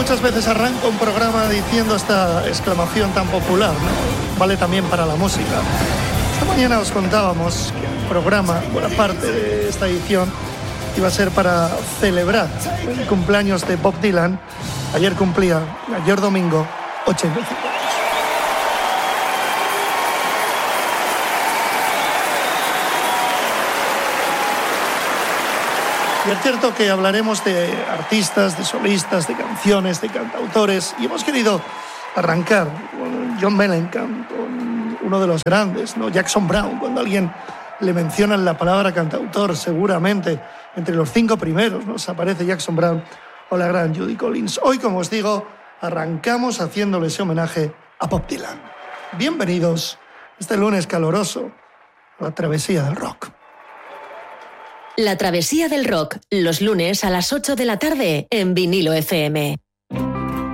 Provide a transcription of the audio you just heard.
muchas veces arranco un programa diciendo esta exclamación tan popular, ¿no? Vale también para la música. Esta mañana os contábamos que el programa, buena parte de esta edición, iba a ser para celebrar el cumpleaños de Bob Dylan. Ayer domingo, 85 años. Y es cierto que hablaremos de artistas, de solistas, de canciones, de cantautores, y hemos querido arrancar con John Mellencamp, con uno de los grandes, ¿no? Jackson Browne. Cuando alguien le menciona la palabra cantautor, seguramente entre los 5 primeros nos aparece Jackson Browne o la gran Judy Collins. Hoy, como os digo, arrancamos haciéndole ese homenaje a Bob Dylan. Bienvenidos este lunes caluroso a la travesía del rock. La Travesía del Rock, los lunes a las 8 de la tarde en Vinilo FM.